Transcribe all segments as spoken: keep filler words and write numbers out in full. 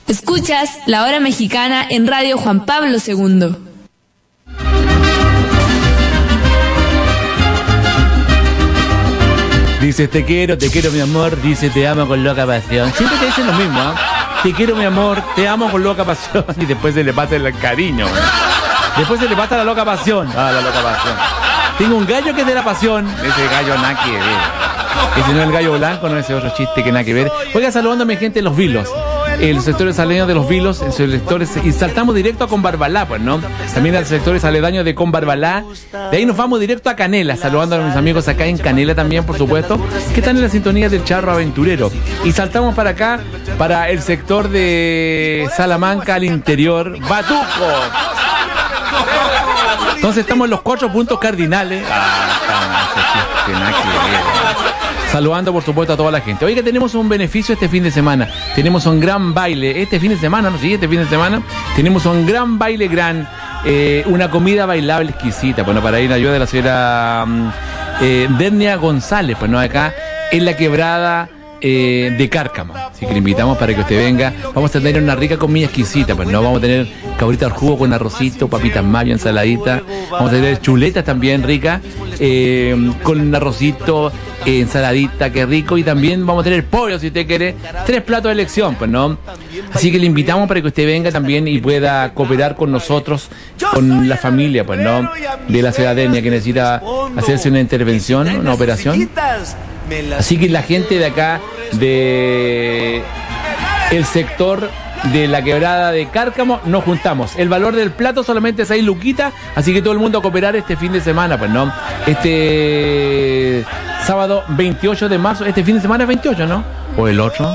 Escuchas La Hora Mexicana en Radio Juan Pablo segundo. Dice te quiero, te quiero mi amor, dice te amo con loca pasión. Siempre te dicen lo mismo, ¿eh? Te quiero mi amor, te amo con loca pasión. Y después se le pasa el cariño. Después se le pasa la loca pasión. Ah, la loca pasión. Tengo un gallo que es de la pasión. Ese gallo nada que ver. Ese no es el gallo blanco, no es ese otro chiste que nada que ver. Oiga, saludando a mi gente en Los Vilos. En los sectores aledaños de Los Vilos, en sus sectores, y saltamos directo a Combarbalá, pues, ¿no? También a los sectores aledaños de Combarbalá. De ahí nos vamos directo a Canela, saludando a mis amigos acá en Canela también, por supuesto, que están en la sintonía del Charro Aventurero. Y saltamos para acá, para el sector de Salamanca, al interior, Batuco. Entonces estamos en los cuatro puntos cardinales. Ah, ese chiste, nada que ver. Saludando, por supuesto, a toda la gente. Oiga, tenemos un beneficio este fin de semana. Tenemos un gran baile. Este fin de semana, ¿no? Sí, este fin de semana. Tenemos un gran baile, gran... Eh, una comida bailable exquisita. Bueno, para ir a ayuda de la señora eh, Dernia González, pues, ¿no? Acá en la quebrada eh, de Cárcamo. Así que le invitamos para que usted venga. Vamos a tener una rica comida exquisita, pues, ¿no? Vamos a tener cabrita al jugo con arrocito, papitas mayo, ensaladita. Vamos a tener chuletas también ricas, eh, con arrocito, eh, ensaladita, qué rico. Y también vamos a tener pollo, si usted quiere. Tres platos de elección, pues, ¿no? Así que le invitamos para que usted venga también y pueda cooperar con nosotros, con la familia, pues, ¿no? De la ciudadanía que necesita hacerse una intervención, una operación. Así que la gente de acá, de el sector de la quebrada de Cárcamo, nos juntamos. El valor del plato solamente es seis luquitas, así que todo el mundo a cooperar este fin de semana, pues, ¿no? Este sábado veintiocho de marzo, este fin de semana es veintiocho, ¿no? ¿O el otro?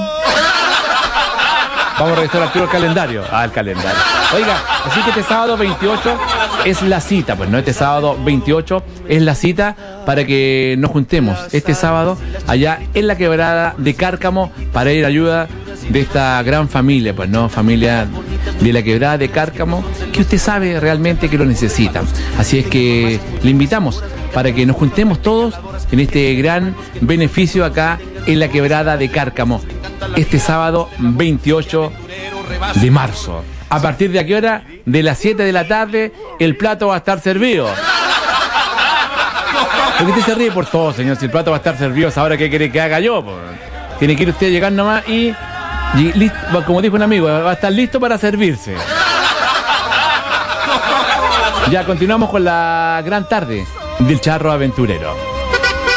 Vamos a revisar al tiro el calendario. Ah, el calendario. Oiga, así que este sábado veintiocho es la cita, pues, ¿no? Este sábado veintiocho es la cita para que nos juntemos este sábado allá en la quebrada de Cárcamo para ir a ayuda de esta gran familia, pues, ¿no? Familia de la quebrada de Cárcamo, que usted sabe realmente que lo necesita. Así es que le invitamos para que nos juntemos todos en este gran beneficio acá en la quebrada de Cárcamo este sábado veintiocho de marzo. ¿A partir de a qué hora? De las siete de la tarde el plato va a estar servido. ¿Por qué usted se ríe? Por todo, señor. Si el plato va a estar servido, ¿ahora qué quiere que haga yo? Pues, tiene que ir usted a llegar nomás y, y listo, como dijo un amigo, va a estar listo para servirse. Ya continuamos con la gran tarde del Charro Aventurero.